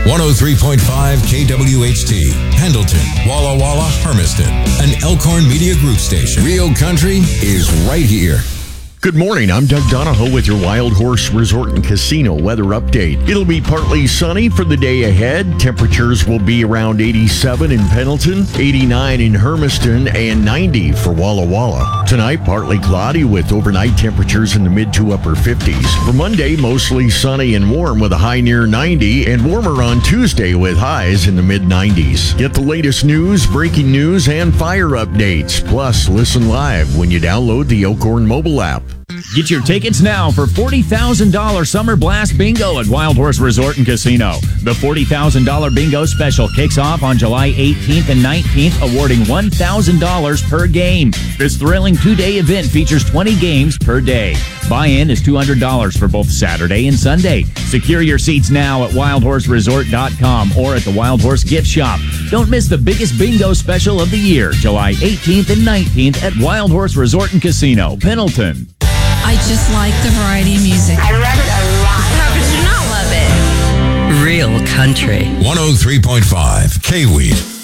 103.5 KWHT, Pendleton, Walla Walla, Hermiston, an Elkhorn Media Group station. Real country is right here. Good morning, I'm Doug Donahoe with your Wild Horse Resort and Casino weather update. It'll be partly sunny for the day ahead. Temperatures will be around 87 in Pendleton, 89 in Hermiston, and 90 for Walla Walla. Tonight, partly cloudy with overnight temperatures in the mid to upper 50s. For Monday, mostly sunny and warm with a high near 90, and warmer on Tuesday with highs in the mid 90s. Get the latest news, breaking news, and fire updates. Plus, listen live when you download the Elkhorn mobile app. Get your tickets now for $40,000 Summer Blast Bingo at Wild Horse Resort and Casino. The $40,000 Bingo special kicks off on July 18th and 19th, awarding $1,000 per game. This thrilling two-day event features 20 games per day. Buy-in is $200 for both Saturday and Sunday. Secure your seats now at wildhorseresort.com or at the Wild Horse Gift Shop. Don't miss the biggest bingo special of the year, July 18th and 19th at Wild Horse Resort and Casino, Pendleton. I just like the variety of music. I love it a lot. How could you not love it? Real country. 103.5 K-Weed.